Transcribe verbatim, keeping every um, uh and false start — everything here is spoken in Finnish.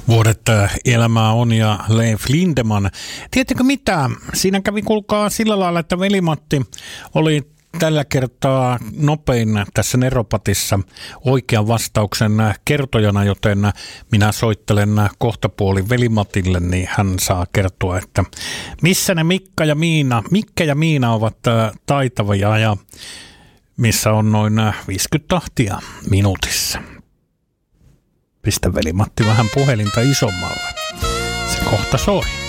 Vuodet elämää on ja Leif Lindeman. Tiedättekö mitä? Siinä kävi kuulkaa sillä lailla, että Veli-Matti oli tällä kertaa nopein tässä Neropatissa oikean vastauksen kertojana, joten minä soittelen kohtapuoli Veli-Matille, niin hän saa kertoa, että missä ne Mikka ja Miina, Mikkä ja Miina ovat taitavia ja missä on noin viisikymmentä tahtia minuutissa. Pistä Veli-Matti vähän puhelinta isommalle. Se kohta soi.